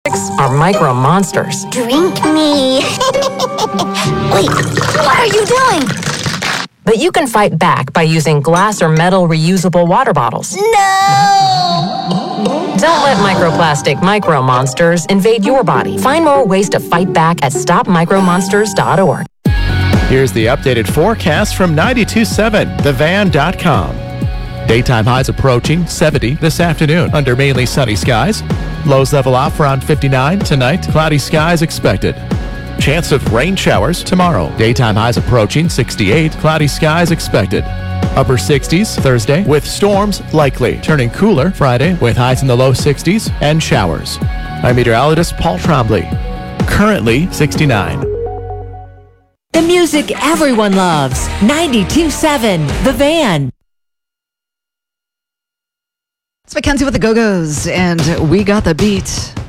are micro monsters. Drink me. Wait, what are you doing? But you can fight back by using glass or metal reusable water bottles. No! Don't let microplastic micro monsters invade your body. Find more ways to fight back at stopmicromonsters.org. Here's the updated forecast from 92.7 thevan.com. Daytime highs approaching 70 this afternoon under mainly sunny skies. Lows level off around 59 tonight. Cloudy skies expected. Chance of rain showers tomorrow. Daytime highs approaching 68. Cloudy skies expected. Upper 60s Thursday with storms likely. Turning cooler Friday with highs in the low 60s and showers. I'm meteorologist Paul Trombley. Currently 69. The music everyone loves. 92.7 The Van. It's Mackenzie with the Go-Go's, and we got the beat.